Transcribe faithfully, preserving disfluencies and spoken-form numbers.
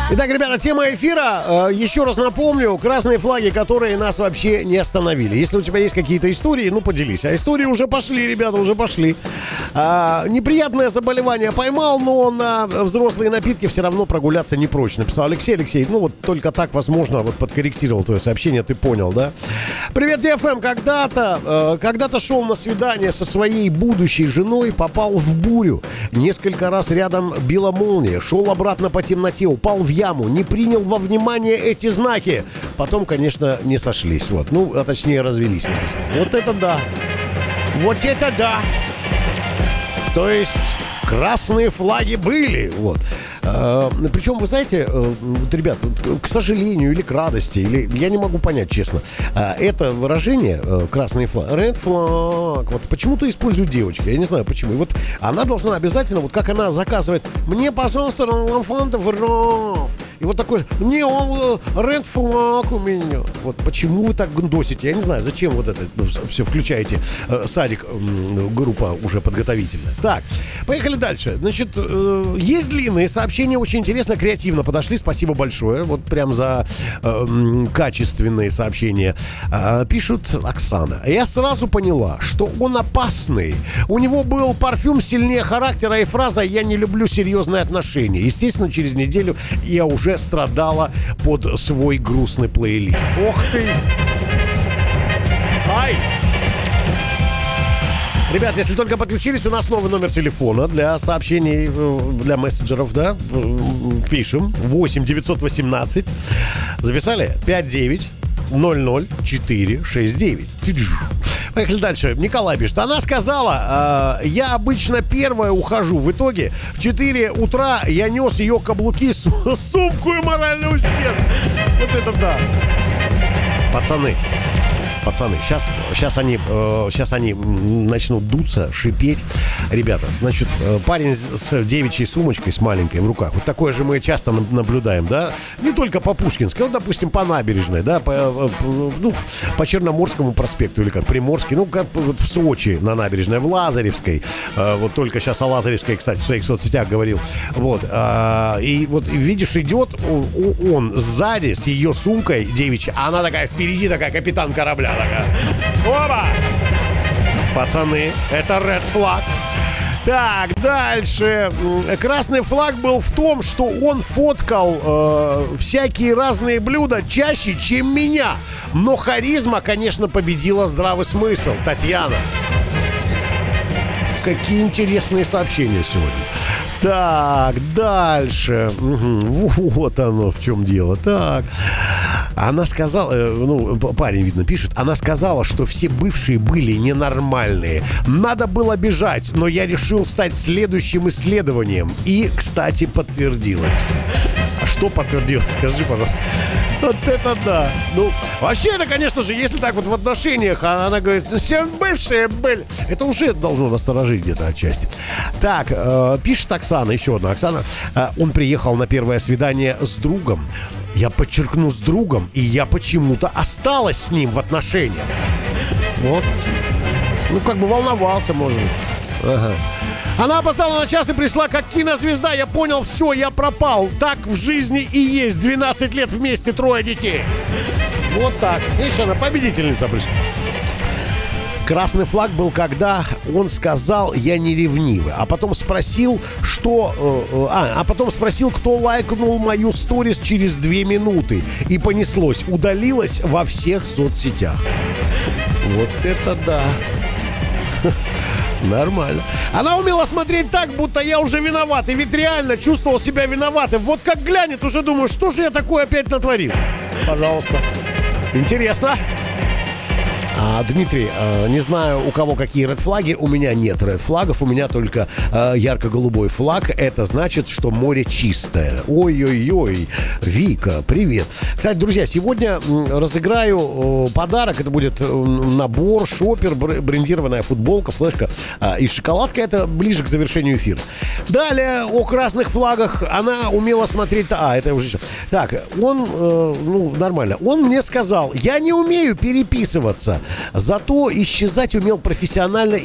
Итак, ребята, тема эфира. Э, еще раз напомню, красные флаги, которые нас вообще не остановили. Если у тебя есть какие-то истории, ну, поделись. А истории уже пошли, ребята, уже пошли. А, неприятное заболевание поймал, но на взрослые напитки все равно прогуляться не прочь. Написал Алексей. Алексей, ну, вот только так, возможно, вот подкорректировал твое сообщение, ты понял, да? Привет, ДФМ. Когда-то, э, когда-то шел на свидание со своей будущей женой, попал в бурю. Несколько раз рядом била молния. Шел обратно по темноте, упал в яму, не принял во внимание эти знаки. Потом, конечно, не сошлись. Вот. Ну, а точнее, развелись. Вот это да. Вот это да. То есть красные флаги были. Вот. А, причем, вы знаете, вот, ребят, к сожалению или к радости, или я не могу понять, честно, это выражение красный флаг, red flag, вот почему-то используют девочки, я не знаю почему. И вот она должна обязательно, вот как она заказывает, мне, пожалуйста, ламфантов раф. И вот такой, мне он red flag у меня. Вот почему вы так гундосите? Я не знаю, зачем вот это ну, все включаете. Садик, группа уже подготовительная. Так, поехали дальше. Значит, есть длинные сообщения, очень интересно, креативно подошли. Спасибо большое. Вот прям за э, качественные сообщения. Э, пишет Оксана. Я сразу поняла, что он опасный. У него был парфюм сильнее характера и фраза «я не люблю серьезные отношения». Естественно, через неделю я уже страдала под свой грустный плейлист. Ох ты! Ай! Ребят, если только подключились, у нас новый номер телефона для сообщений, для мессенджеров, да? Пишем. восемь девятьсот восемнадцать. Записали? пять девять ноль ноль четыре шесть девять. Поехали дальше. Николай пишет. Она сказала, э, я обычно первая ухожу. В итоге в четыре утра я нес ее каблуки, су- сумку и моральный ущерб. Вот это да. Пацаны. Пацаны, сейчас, сейчас, они, э, сейчас они начнут дуться, шипеть. Ребята, значит, э, парень с девичьей сумочкой, с маленькой в руках. Вот такое же мы часто наблюдаем, да? Не только по Пушкинской, вот, допустим, по набережной, да? По, э, ну, по Черноморскому проспекту или как Приморский. Ну, как вот в Сочи на набережной, в Лазаревской. Э, вот только сейчас о Лазаревской, кстати, в своих соцсетях говорил. Вот. Э, и вот, видишь, идет он, он сзади с ее сумкой девичьей, а она такая впереди, такая капитан корабля. Оба! Пацаны, это red flag. Так, дальше. Красный флаг был в том, что он фоткал э, всякие разные блюда чаще, чем меня. Но харизма, конечно, победила здравый смысл. Татьяна. Какие интересные сообщения сегодня. Так, дальше. Угу, вот оно в чем дело. Так. Она сказала, ну, парень, видно, пишет, она сказала, что все бывшие были ненормальные. Надо было бежать, но я решил стать следующим исследованием. И, кстати, подтвердилось. А что подтвердилось? Скажи, пожалуйста. Вот это да. Ну, вообще, это, конечно же, если так вот в отношениях, она говорит, все бывшие были. Это уже должно насторожить где-то отчасти. Так, э, пишет Оксана, еще одна Оксана. Э, он приехал на первое свидание с другом. Я подчеркну, с другом, и я почему-то осталась с ним в отношениях. Вот. Ну, как бы волновался, может быть. Ага. Она опоздала на час и пришла как кинозвезда. Я понял, все, я пропал. Так в жизни и есть. двенадцать лет вместе, трое детей. Вот так. Видишь, она победительница пришла. Красный флаг был, когда он сказал, я не ревнивый. А потом спросил, что... Э, а, а потом спросил, кто лайкнул мою сторис через две минуты. И понеслось. Удалилось во всех соцсетях. Вот это да. Нормально. Она умела смотреть так, будто я уже виноват. И ведь реально чувствовал себя виноватым. Вот как глянет, уже думаю, что же я такое опять натворил. Пожалуйста. Интересно. А, Дмитрий, э, не знаю, у кого какие red-флаги. У меня нет red-флагов. У меня только э, ярко-голубой флаг. Это значит, что море чистое. Ой-ой-ой. Вика, привет. Кстати, друзья, сегодня разыграю э, подарок. Это будет набор, шопер, брендированная футболка, флешка э, и шоколадка. Это ближе к завершению эфира. Далее, о красных флагах. Она умела смотреть... А, это уже... Так, он... Э, ну, нормально. Он мне сказал, я не умею переписываться. Зато исчезать умел профессионально